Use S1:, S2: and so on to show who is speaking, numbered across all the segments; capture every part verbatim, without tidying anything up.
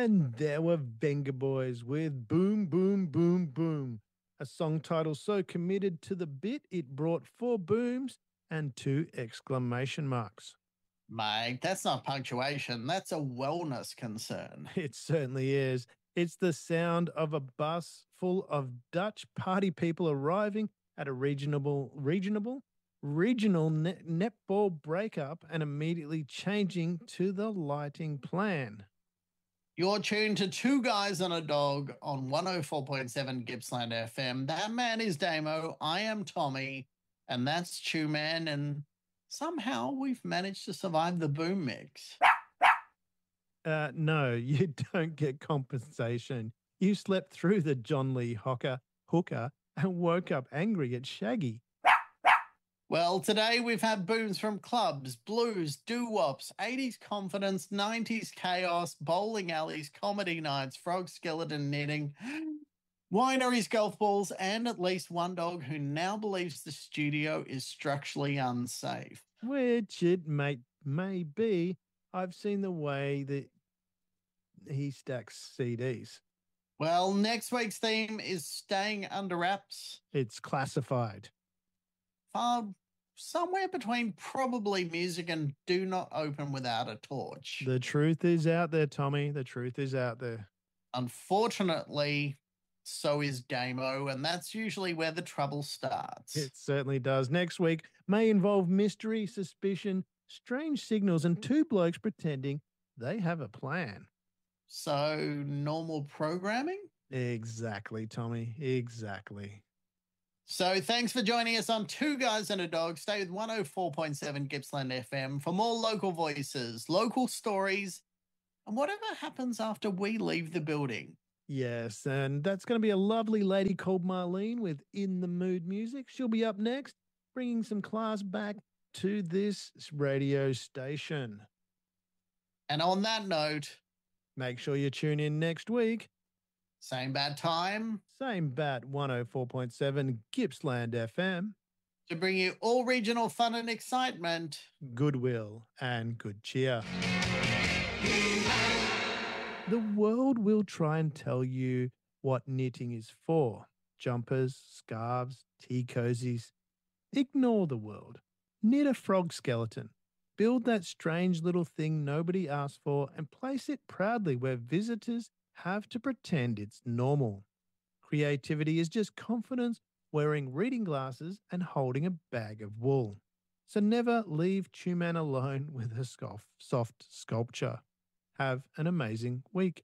S1: And there were Venga Boys with Boom, Boom, Boom, Boom, a song title so committed to the bit it brought four booms and two exclamation marks.
S2: Mate, that's not punctuation. That's a wellness concern.
S1: It certainly is. It's the sound of a bus full of Dutch party people arriving at a regional, regional, regional net, netball breakup and immediately changing to the lighting plan.
S2: You're tuned to Two Guys and a Dog on one oh four point seven Gippsland F M. That man is Damo. I am Tommy, and that's Chew Man. And somehow we've managed to survive the boom mix.
S1: Uh, no, you don't get compensation. You slept through the John Lee Hooker, hooker and woke up angry at Shaggy.
S2: Well, today we've had booms from clubs, blues, doo-wops, eighties confidence, nineties chaos, bowling alleys, comedy nights, frog skeleton knitting, wineries, golf balls, and at least one dog who now believes the studio is structurally unsafe.
S1: Which it may, may be. I've seen the way that he stacks C Ds.
S2: Well, next week's theme is staying under wraps.
S1: It's classified.
S2: Uh, somewhere between probably music and do not open without a torch.
S1: The truth is out there, Tommy. The truth is out there.
S2: Unfortunately, so is Game-O, and that's usually where the trouble starts.
S1: It certainly does. Next week may involve mystery, suspicion, strange signals, and two blokes pretending they have a plan.
S2: So, normal programming?
S1: Exactly, Tommy. Exactly.
S2: So thanks for joining us on Two Guys and a Dog. Stay with one oh four point seven Gippsland F M for more local voices, local stories, and whatever happens after we leave the building.
S1: Yes, and that's going to be a lovely lady called Marlene with In the Mood music. She'll be up next, bringing some class back to this radio station.
S2: And on that note,
S1: make sure you tune in next week.
S2: Same bad time.
S1: Same bat, one oh four point seven Gippsland F M.
S2: To bring you all regional fun and excitement.
S1: Goodwill and good cheer. The world will try and tell you what knitting is for. Jumpers, scarves, tea cozies. Ignore the world. Knit a frog skeleton. Build that strange little thing nobody asked for and place it proudly where visitors have to pretend it's normal. Creativity is just confidence wearing reading glasses and holding a bag of wool. So never leave Tuman alone with a scoff, soft sculpture. Have an amazing week.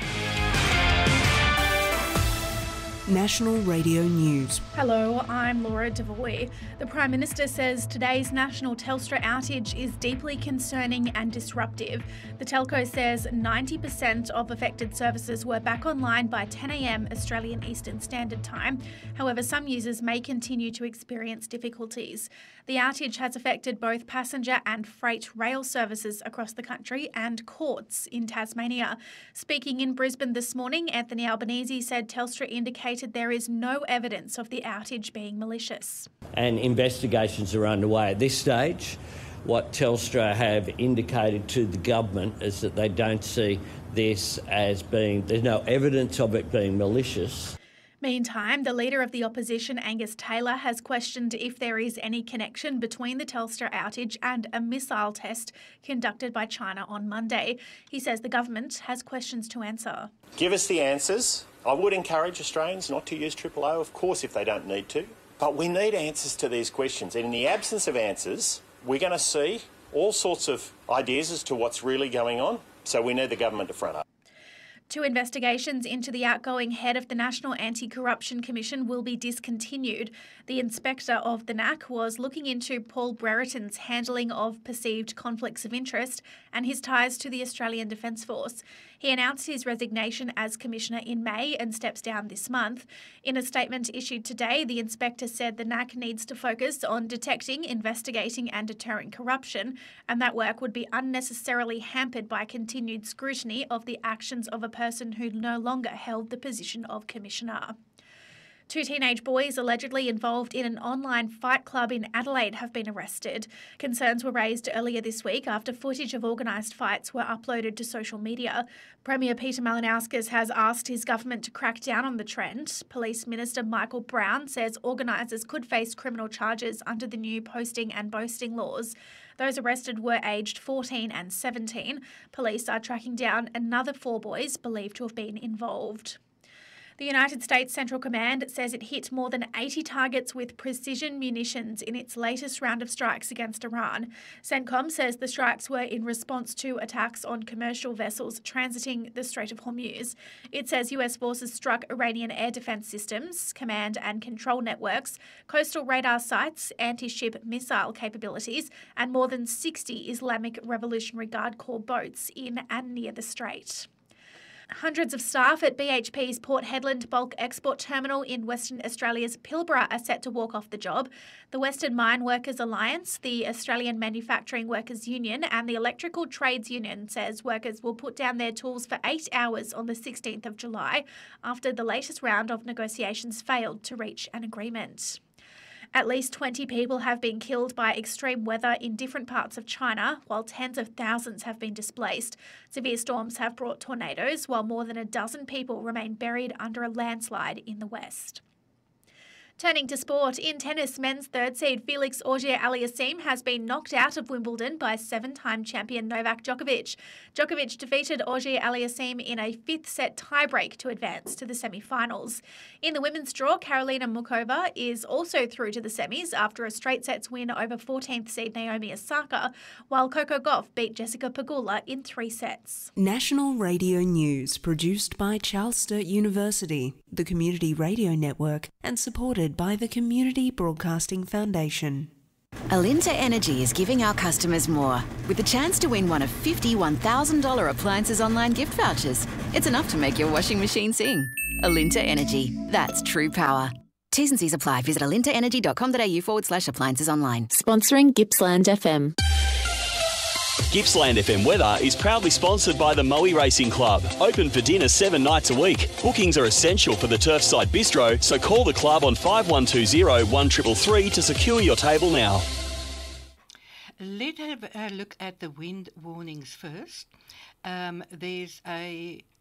S3: National Radio News.
S4: Hello, I'm Laura Devoy. The Prime Minister says today's national Telstra outage is deeply concerning and disruptive. The telco says ninety percent of affected services were back online by ten a m Australian Eastern Standard Time. However, some users may continue to experience difficulties. The outage has affected both passenger and freight rail services across the country and courts in Tasmania. Speaking in Brisbane this morning, Anthony Albanese said Telstra indicated there is no evidence of the outage being malicious.
S5: And investigations are underway. At this stage, what Telstra have indicated to the government is that they don't see this as being, there's no evidence of it being malicious.
S4: Meantime, the Leader of the Opposition, Angus Taylor, has questioned if there is any connection between the Telstra outage and a missile test conducted by China on Monday. He says the government has questions to answer.
S6: Give us the answers. I would encourage Australians not to use triple O, of course, if they don't need to. But we need answers to these questions. And in the absence of answers, we're going to see all sorts of ideas as to what's really going on. So we need the government to front up.
S4: Two investigations into the outgoing head of the National Anti-Corruption Commission will be discontinued. The inspector of the N A C was looking into Paul Brereton's handling of perceived conflicts of interest and his ties to the Australian Defence Force. He announced his resignation as Commissioner in May and steps down this month. In a statement issued today, the inspector said the N A C needs to focus on detecting, investigating and deterring corruption, and that work would be unnecessarily hampered by continued scrutiny of the actions of a person who no longer held the position of Commissioner. Two teenage boys allegedly involved in an online fight club in Adelaide have been arrested. Concerns were raised earlier this week after footage of organised fights were uploaded to social media. Premier Peter Malinauskas has asked his government to crack down on the trend. Police Minister Michael Brown says organisers could face criminal charges under the new posting and boasting laws. Those arrested were aged fourteen and seventeen. Police are tracking down another four boys believed to have been involved. The United States Central Command says it hit more than eighty targets with precision munitions in its latest round of strikes against Iran. CENTCOM says the strikes were in response to attacks on commercial vessels transiting the Strait of Hormuz. It says U S forces struck Iranian air defense systems, command and control networks, coastal radar sites, anti-ship missile capabilities, and more than sixty Islamic Revolutionary Guard Corps boats in and near the strait. Hundreds of staff at B H P's Port Hedland bulk export terminal in Western Australia's Pilbara are set to walk off the job. The Western Mine Workers Alliance, the Australian Manufacturing Workers Union and the Electrical Trades Union says workers will put down their tools for eight hours on the sixteenth of July after the latest round of negotiations failed to reach an agreement. At least twenty people have been killed by extreme weather in different parts of China, while tens of thousands have been displaced. Severe storms have brought tornadoes, while more than a dozen people remain buried under a landslide in the west. Turning to sport, in tennis, men's third seed Felix Auger-Aliassime has been knocked out of Wimbledon by seven-time champion Novak Djokovic. Djokovic defeated Auger-Aliassime in a fifth-set tiebreak to advance to the semi-finals. In the women's draw, Karolina Muchova is also through to the semis after a straight-sets win over fourteenth seed Naomi Osaka, while Coco Gauff beat Jessica Pegula in three sets.
S3: National Radio News, produced by Charles Sturt University, the Community Radio Network, and supported by the Community Broadcasting Foundation.
S7: Alinta Energy is giving our customers more, with the chance to win one of fifty one thousand dollars appliances online gift vouchers. It's enough to make your washing machine sing. Alinta Energy, that's true power. T's and C's apply. Visit alintaenergy.com.au forward slash appliances online.
S8: Sponsoring Gippsland F M.
S9: Gippsland F M weather is proudly sponsored by the Moe Racing Club. Open for dinner seven nights a week. Bookings are essential for the Turfside Bistro, so call the club on five one two zero, one three three three to secure your table now.
S10: Let's have a look at the wind warnings first. Um, there's a